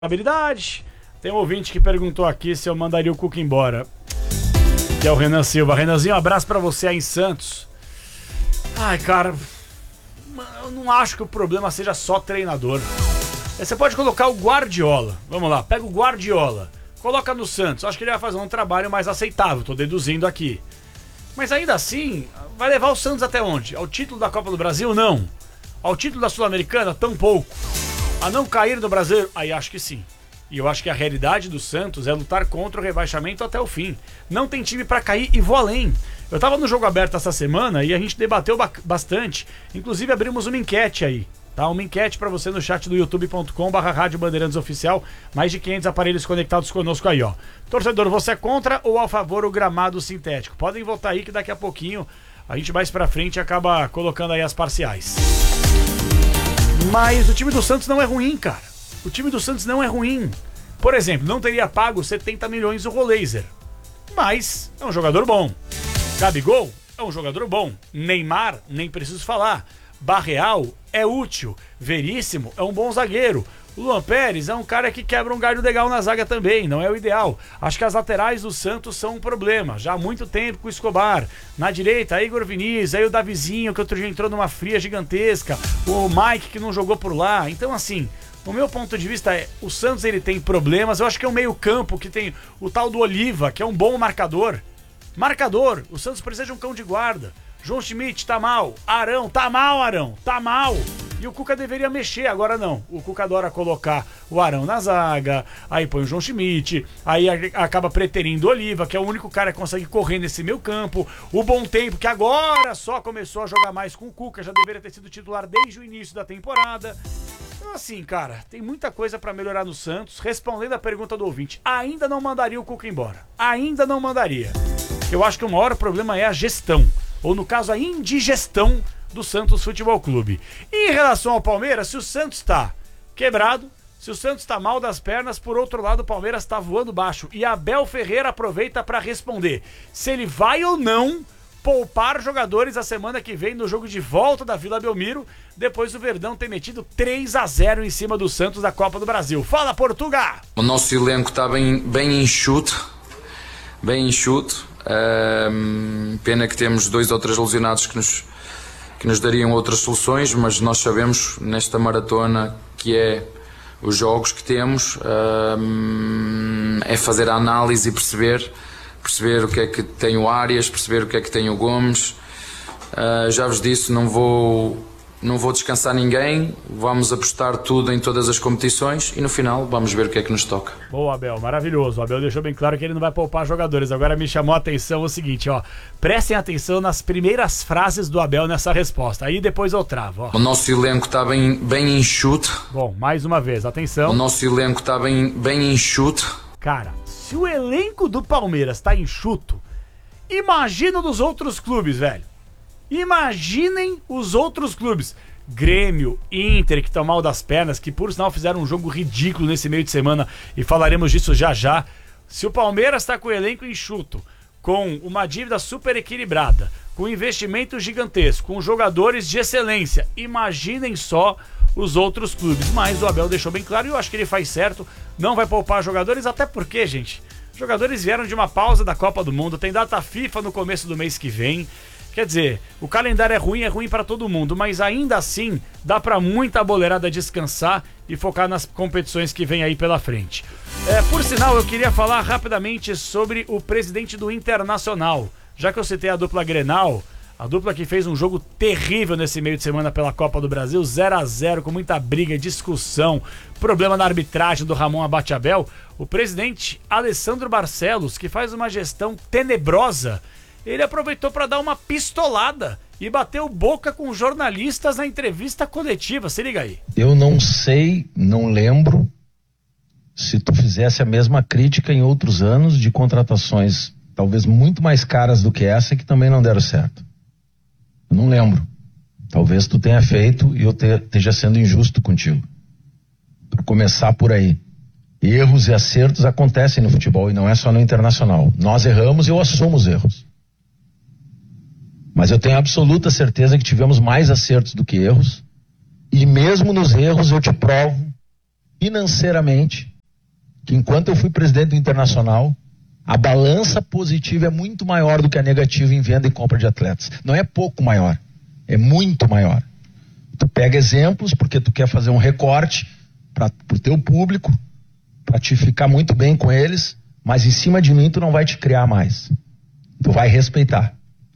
habilidade. Tem um ouvinte que perguntou aqui se eu mandaria o Cuca embora, que é o Renan Silva. Renanzinho, um abraço pra você aí em Santos. Ai, cara, eu não acho que o problema seja só treinador. Você pode colocar o Guardiola. Vamos lá, pega o Guardiola, coloca no Santos. Acho que ele vai fazer um trabalho mais aceitável, tô deduzindo aqui. Mas ainda assim, vai levar o Santos até onde? Ao título da Copa do Brasil? Não. Ao título da Sul-Americana? Tampouco. A não cair do Brasileiro? Aí acho que sim. E eu acho que a realidade do Santos é lutar contra o rebaixamento até o fim. Não tem time pra cair e vou além. Eu tava no Jogo Aberto essa semana e a gente debateu bastante. Inclusive abrimos uma enquete aí, tá? Uma enquete pra você no chat do youtube.com/Rádio Bandeirantes Oficial. Mais de 500 aparelhos conectados conosco aí, ó. Torcedor, você é contra ou a favor o gramado sintético? Podem votar aí que daqui a pouquinho a gente mais pra frente acaba colocando aí as parciais. Mas o time do Santos não é ruim, cara. O time do Santos não é ruim. Por exemplo, não teria pago 70 milhões o Roleiser, mas é um jogador bom. Gabigol é um jogador bom. Neymar, nem preciso falar. Barreal é útil. Veríssimo é um bom zagueiro. O Luan Pérez é um cara que quebra um galho legal na zaga também, não é o ideal. Acho que as laterais do Santos são um problema, já há muito tempo com o Escobar. Na direita, Igor Vinícius, aí o Davizinho, que outro dia entrou numa fria gigantesca. O Mike, que não jogou por lá. Então, assim, o meu ponto de vista é, o Santos ele tem problemas. Eu acho que é um meio campo que tem o tal do Oliva, que é um bom marcador. O Santos precisa de um cão de guarda. João Schmidt tá mal, Arão, tá mal. E o Cuca deveria mexer, agora não. O Cuca adora colocar o Arão na zaga, aí põe o João Schmidt, aí acaba preterindo o Oliva, que é o único cara que consegue correr nesse meio campo. O Bom Tempo, que agora só começou a jogar mais com o Cuca, já deveria ter sido titular desde o início da temporada. Então assim, cara, tem muita coisa pra melhorar no Santos. Respondendo a pergunta do ouvinte, ainda não mandaria o Cuca embora. Ainda não mandaria. Eu acho que o maior problema é a gestão, ou no caso a indigestão do Santos Futebol Clube. E em relação ao Palmeiras, se o Santos tá quebrado, se o Santos tá mal das pernas, por outro lado o Palmeiras tá voando baixo. E Abel Ferreira aproveita pra responder se ele vai ou não poupar jogadores a semana que vem no jogo de volta da Vila Belmiro, depois do Verdão ter metido 3-0 em cima do Santos da Copa do Brasil. Fala, Portuga! O nosso elenco está bem enxuto. Pena que temos 2 ou 3 lesionados que nos dariam outras soluções, mas nós sabemos nesta maratona que é os jogos que temos, é fazer a análise e perceber o que é que tem o Arias, perceber o que é que tem o Gomes. Já vos disse, não vou descansar ninguém, vamos apostar tudo em todas as competições e no final vamos ver o que é que nos toca. Boa, Abel, maravilhoso. O Abel deixou bem claro que ele não vai poupar jogadores. Agora me chamou a atenção o seguinte, ó, prestem atenção nas primeiras frases do Abel nessa resposta, aí depois eu travo, ó. O nosso elenco está bem enxuto. Bom, mais uma vez, atenção. O nosso elenco está bem enxuto. Cara, se o elenco do Palmeiras tá enxuto, imagina o dos outros clubes, velho. Imaginem os outros clubes. Grêmio, Inter, que estão mal das pernas, que por sinal fizeram um jogo ridículo nesse meio de semana e falaremos disso já já. Se o Palmeiras está com o elenco enxuto, com uma dívida super equilibrada, com investimento gigantesco, com jogadores de excelência, imaginem só os outros clubes. Mas o Abel deixou bem claro e eu acho que ele faz certo, não vai poupar jogadores, até porque, gente, jogadores vieram de uma pausa da Copa do Mundo, tem data FIFA no começo do mês que vem. Quer dizer, o calendário é ruim pra todo mundo, mas ainda assim dá pra muita boleirada descansar e focar nas competições que vem aí pela frente. Por sinal, eu queria falar rapidamente sobre o presidente do Internacional. Já que eu citei a dupla Grenal, a dupla que fez um jogo terrível nesse meio de semana pela Copa do Brasil, 0-0, com muita briga, discussão, problema na arbitragem do Ramon Abate-Abel, o presidente Alessandro Barcelos, que faz uma gestão tenebrosa, ele aproveitou para dar uma pistolada e bateu boca com jornalistas na entrevista coletiva. Se liga aí. Eu não sei, não lembro se tu fizesse a mesma crítica em outros anos de contratações talvez muito mais caras do que essa que também não deram certo. Eu não lembro. Talvez tu tenha feito e eu esteja sendo injusto contigo. Para começar por aí. Erros e acertos acontecem no futebol e não é só no Internacional. Nós erramos e eu assumo os erros. Mas eu tenho absoluta certeza que tivemos mais acertos do que erros. E mesmo nos erros eu te provo financeiramente que enquanto eu fui presidente do Internacional, a balança positiva é muito maior do que a negativa em venda e compra de atletas. Não é pouco maior, é muito maior. Tu pega exemplos porque tu quer fazer um recorte para o teu público, para te ficar muito bem com eles, mas em cima de mim tu não vai te criar mais. Tu vai respeitar.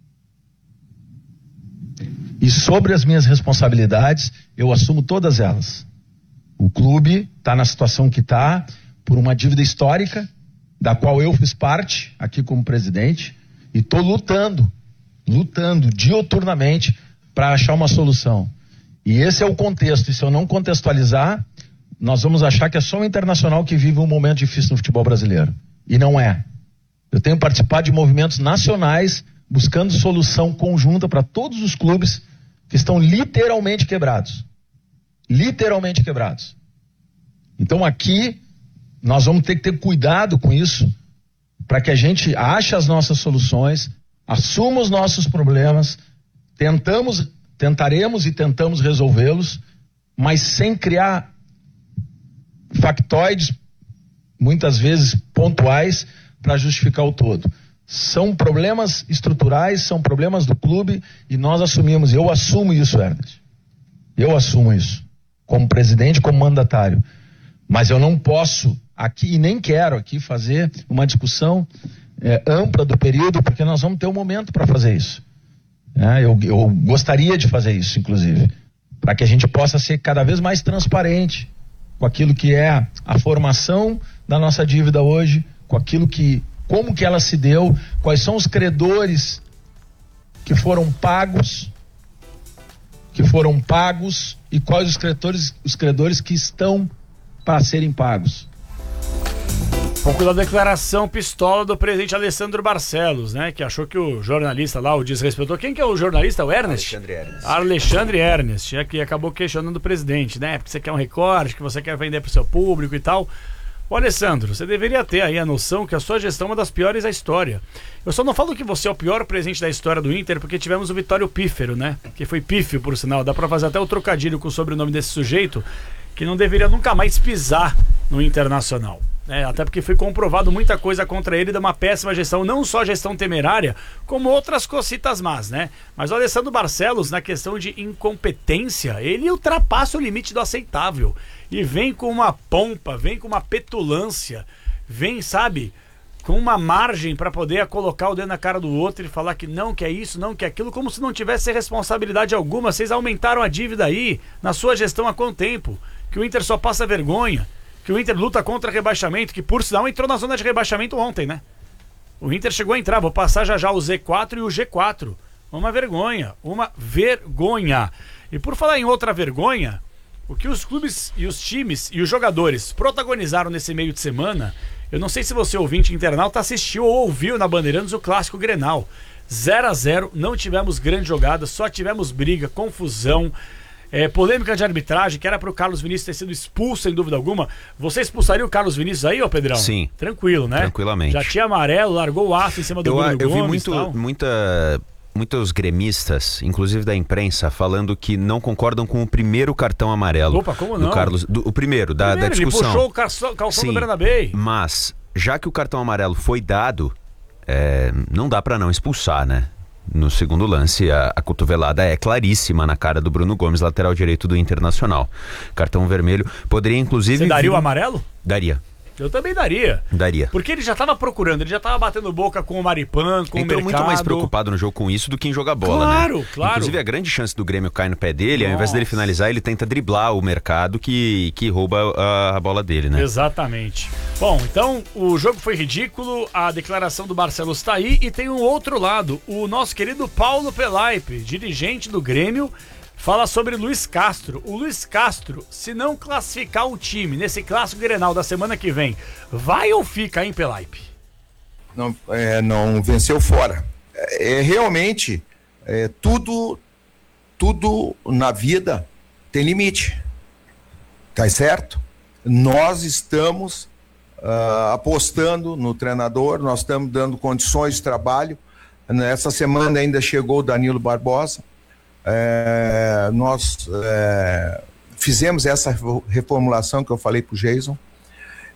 E sobre as minhas responsabilidades, eu assumo todas elas. O clube está na situação que está por uma dívida histórica, da qual eu fiz parte aqui como presidente, e estou lutando diuturnamente para achar uma solução. E esse é o contexto, e se eu não contextualizar, nós vamos achar que é só o Internacional que vive um momento difícil no futebol brasileiro. E não é. Eu tenho participado de movimentos nacionais buscando solução conjunta para todos os clubes que estão literalmente quebrados. Literalmente quebrados. Então aqui nós vamos ter que ter cuidado com isso para que a gente ache as nossas soluções, assuma os nossos problemas, tentaremos e tentamos resolvê-los, mas sem criar factoides, muitas vezes pontuais, para justificar o todo. São problemas estruturais, são problemas do clube e nós assumimos. Eu assumo isso, Ernest. Eu assumo isso. Como presidente, como mandatário. Mas eu não posso aqui, e nem quero aqui fazer uma discussão ampla do período, porque nós vamos ter um momento para fazer isso. Eu gostaria de fazer isso, inclusive, para que a gente possa ser cada vez mais transparente com aquilo que é a formação da nossa dívida hoje, com aquilo que, como que ela se deu, quais são os credores que foram pagos e quais os credores que estão para serem pagos. Um pouco da declaração pistola do presidente Alessandro Barcelos, né? Que achou que o jornalista lá o desrespeitou. Quem que é o jornalista? O Ernest? Alexandre Ernest, que acabou questionando o presidente, né? Porque você quer um recorte, que você quer vender pro seu público e tal. Ô Alessandro, você deveria ter aí a noção que a sua gestão é uma das piores da história. Eu só não falo que você é o pior presidente da história do Inter, porque tivemos o Vitório Pífero, né? Que foi pífio, por sinal. Dá pra fazer até o trocadilho com o sobrenome desse sujeito, que não deveria nunca mais pisar no Internacional. Até porque foi comprovado muita coisa contra ele de uma péssima gestão, não só gestão temerária, como outras cocitas más, né? Mas o Alessandro Barcelos, na questão de incompetência, ele ultrapassa o limite do aceitável. E vem com uma pompa, vem com uma petulância, vem, sabe, com uma margem para poder colocar o dedo na cara do outro e falar que não quer isso, não quer aquilo, como se não tivesse responsabilidade alguma. Vocês aumentaram a dívida aí, na sua gestão há quanto tempo? Que o Inter só passa vergonha. Que o Inter luta contra rebaixamento, que por sinal entrou na zona de rebaixamento ontem, né? O Inter chegou a entrar, vou passar já o Z4 e o G4. Uma vergonha. E por falar em outra vergonha, o que os clubes e os times e os jogadores protagonizaram nesse meio de semana, eu não sei se você, ouvinte internauta, assistiu ou ouviu na Bandeirantes o clássico Grenal. 0-0, não tivemos grande jogada, só tivemos briga, confusão. Polêmica de arbitragem, que era pro Carlos Vinícius ter sido expulso, sem dúvida alguma. Você expulsaria o Carlos Vinícius aí, ô Pedrão? Sim. Tranquilo, né? Tranquilamente. Já tinha amarelo, largou o aço em cima do Bruno Gomes. Eu vi muitos gremistas, inclusive da imprensa, falando que não concordam com o primeiro cartão amarelo. Opa, como não? Do Carlos, o primeiro, da discussão. Ele puxou o calção do Bernabé. Mas, já que o cartão amarelo foi dado, não dá pra não expulsar, né? No segundo lance, a cotovelada é claríssima na cara do Bruno Gomes, lateral direito do Internacional. Cartão vermelho. Poderia, inclusive... Você daria o amarelo? Daria. Eu também daria. Daria. Porque ele já estava procurando, ele já estava batendo boca com o Maripan, com o mercado. Muito mais preocupado no jogo com isso do que em jogar bola, claro, né? Claro. Inclusive, a grande chance do Grêmio cair no pé dele, ao invés dele finalizar, ele tenta driblar o mercado que rouba a bola dele, né? Exatamente. Bom, então, o jogo foi ridículo, a declaração do Barcelos está aí, e tem um outro lado, o nosso querido Paulo Pelaipe, dirigente do Grêmio, fala sobre Luiz Castro. O Luiz Castro, se não classificar o time nesse clássico Grenal da semana que vem, vai ou fica, hein, Pelaipe? Não venceu fora. Realmente, tudo na vida tem limite. Tá certo? Nós estamos apostando no treinador, nós estamos dando condições de trabalho. Nessa semana ainda chegou o Danilo Barbosa. Nós fizemos essa reformulação que eu falei para o Jason.